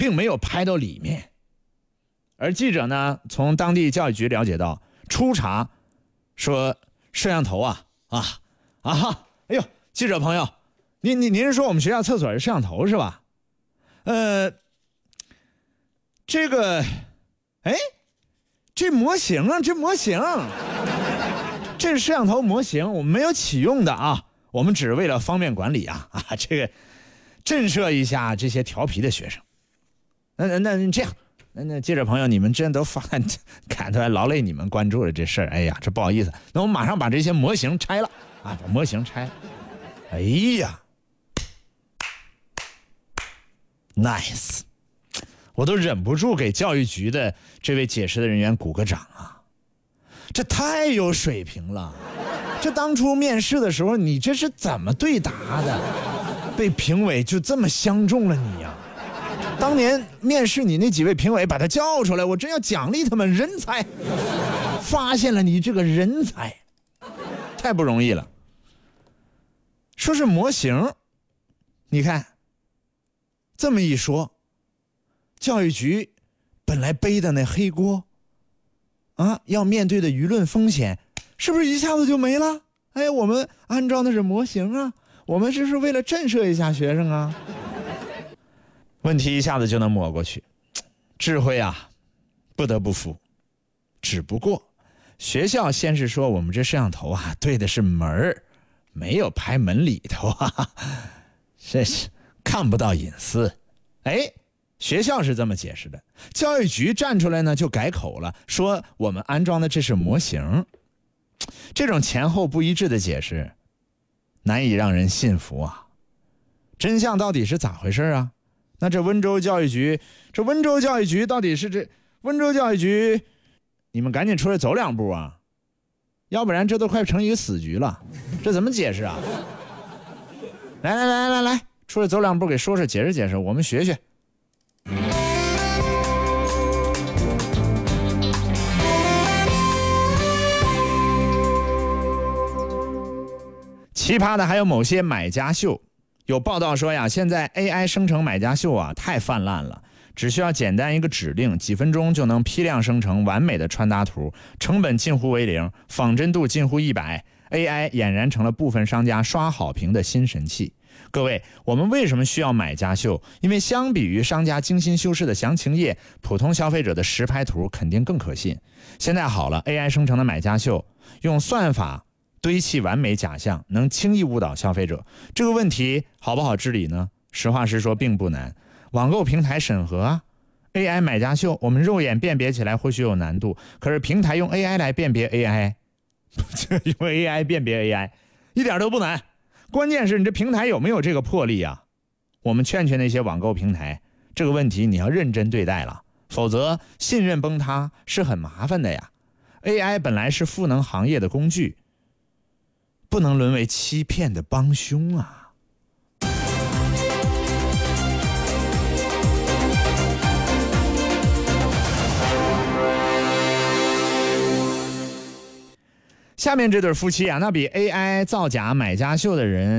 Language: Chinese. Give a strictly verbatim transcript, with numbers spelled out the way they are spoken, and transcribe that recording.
并没有拍到里面。而记者呢，从当地教育局了解到，初查说摄像头啊啊啊哈，哎呦，记者朋友，您您您是说我们学校厕所是摄像头是吧？呃，这个，哎，这模型啊，这模型，这是摄像头模型，我们没有启用的啊，我们只是为了方便管理啊啊，这个震慑一下这些调皮的学生。那那那这样。那那记者朋友，你们真都发看出来劳累你们关注了这事儿，哎呀，这不好意思，那我们马上把这些模型拆了啊，把模型拆了。哎呀 ，nice， 我都忍不住给教育局的这位解释的人员鼓个掌啊，这太有水平了。这当初面试的时候，你这是怎么对答的？被评委就这么相中了你呀、啊？当年面试你那几位评委把他叫出来，我真要奖励他们人才，发现了你这个人才，太不容易了。说是模型，你看这么一说，教育局本来背的那黑锅啊，要面对的舆论风险是不是一下子就没了？哎，我们按照的是模型啊，我们这是为了震慑一下学生啊，问题一下子就能抹过去，智慧啊，不得不服。只不过学校先是说我们这摄像头啊对的是门儿，没有拍门里头啊，这是看不到隐私。哎，学校是这么解释的，教育局站出来呢就改口了，说我们安装的这是模型。这种前后不一致的解释难以让人信服啊。真相到底是咋回事啊？那这温州教育局，这温州教育局到底是这温州教育局，你们赶紧出来走两步啊，要不然这都快成一个死局了，这怎么解释啊？来来来来来，出来走两步，给说说解释解释，我们学学。奇葩的还有某些买家秀。有报道说呀，现在 A I 生成买家秀啊太泛滥了，只需要简单一个指令，几分钟就能批量生成完美的穿搭图，成本近乎为零，仿真度近乎一百。A I 俨然成了部分商家刷好评的新神器。各位，我们为什么需要买家秀？因为相比于商家精心修饰的详情页，普通消费者的实拍图肯定更可信。现在好了 ，A I 生成的买家秀用算法堆砌完美假象，能轻易误导消费者。这个问题好不好治理呢？实话实说并不难。网购平台审核啊 ，A I 买家秀，我们肉眼辨别起来或许有难度，可是平台用 A I 来辨别 A I， 用 A I 辨别 A I， 一点都不难。关键是你这平台有没有这个魄力啊？我们劝劝那些网购平台，这个问题你要认真对待了，否则信任崩塌是很麻烦的呀。A I 本来是赋能行业的工具，不能沦为欺骗的帮凶啊！下面这对夫妻啊，那比 A I 造假买家秀的人